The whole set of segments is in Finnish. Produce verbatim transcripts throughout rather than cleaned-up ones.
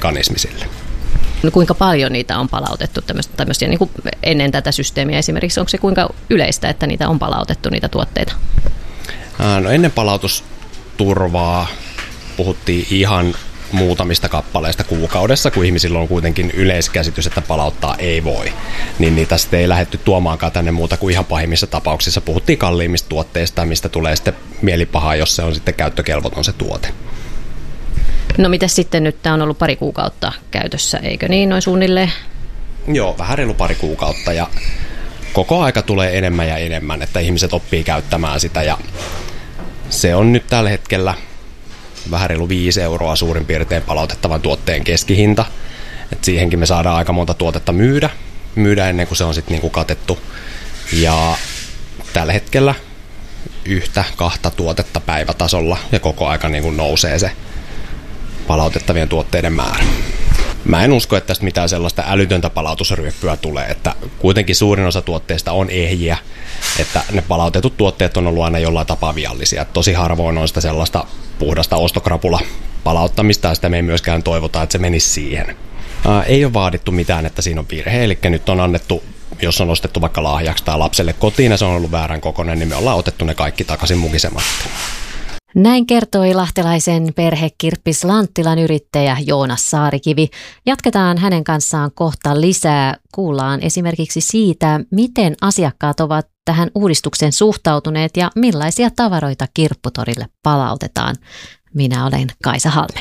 mekanismi sille. No, kuinka paljon niitä on palautettu tämmöisiä niin kuin ennen tätä systeemiä esimerkiksi? Onko se kuinka yleistä, että niitä on palautettu, niitä tuotteita? No, ennen palautusturvaa puhuttiin ihan muutamista kappaleista kuukaudessa, kun ihmisillä on kuitenkin yleiskäsitys, että palauttaa ei voi. Niin niitä sitten ei lähdetty tuomaankaan tänne muuta kuin ihan pahimmissa tapauksissa. Puhuttiin kalliimmista tuotteista, mistä tulee sitten mielipahaa, jos se on sitten käyttökelvoton se tuote. No mitäs sitten nyt, tämä on ollut pari kuukautta käytössä, eikö niin, noin suunnilleen? Joo, vähän reilu pari kuukautta ja koko aika tulee enemmän ja enemmän, että ihmiset oppii käyttämään sitä ja se on nyt tällä hetkellä vähän reilu viisi euroa suurin piirtein palautettavan tuotteen keskihinta. Et siihenkin me saadaan aika monta tuotetta myydä, myydä ennen kuin se on sitten niinku katettu. Ja tällä hetkellä yhtä, kahta tuotetta päivätasolla ja koko aika niinku nousee se palautettavien tuotteiden määrä. Mä en usko, että tästä mitään sellaista älytöntä palautusryöppyä tulee, että kuitenkin suurin osa tuotteista on ehjiä, että ne palautetut tuotteet on ollut aina jollain tapaa viallisia. Tosi harvoin on sitä sellaista puhdasta ostokrapula palauttamista, ja sitä me ei myöskään toivota, että se menisi siihen. Ää, ei ole vaadittu mitään, että siinä on virhe, eli nyt on annettu, jos on ostettu vaikka lahjaksi tai lapselle kotiin ja se on ollut väärän kokoinen, niin me ollaan otettu ne kaikki takaisin mukisematta. Näin kertoi lahtelaisen perhekirppis Lanttilan yrittäjä Joonas Saarikivi. Jatketaan hänen kanssaan kohta lisää. Kuullaan esimerkiksi siitä, miten asiakkaat ovat tähän uudistukseen suhtautuneet ja millaisia tavaroita kirpputorille palautetaan. Minä olen Kaisa Halme.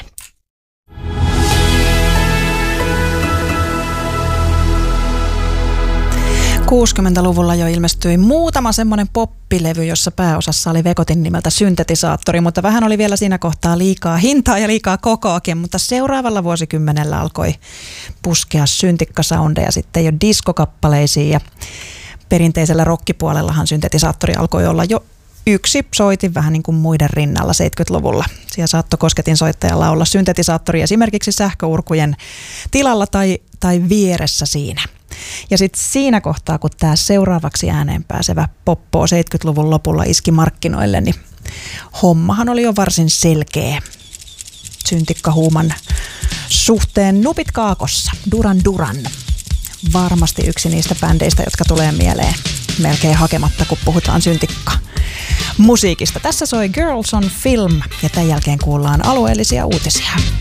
kuusikymmentäluvulla jo ilmestyi muutama semmoinen poppilevy, jossa pääosassa oli Vekotin nimeltä Syntetisaattori, mutta vähän oli vielä siinä kohtaa liikaa hintaa ja liikaa kokoakin, mutta seuraavalla vuosikymmenellä alkoi puskea syntikkasoundeja sitten jo diskokappaleisiin ja perinteisellä rockipuolellahan Syntetisaattori alkoi olla jo yksi soitin vähän niin kuin muiden rinnalla seitsemänkymmentäluvulla. Siellä saattoi kosketin soittajalla olla syntetisaattori esimerkiksi sähköurkujen tilalla tai, tai vieressä siinä. Ja sitten siinä kohtaa, kun tämä seuraavaksi ääneen pääsevä poppo seitsemänkymmentäluvun lopulla iski markkinoille, niin hommahan oli jo varsin selkeä. Syntikkahuuman suhteen Nupit Kaakossa, Duran Duran. Varmasti yksi niistä bändeistä, jotka tulee mieleen melkein hakematta, kun puhutaan syntikka musiikista. Tässä soi Girls on Film ja tämän jälkeen kuullaan alueellisia uutisia.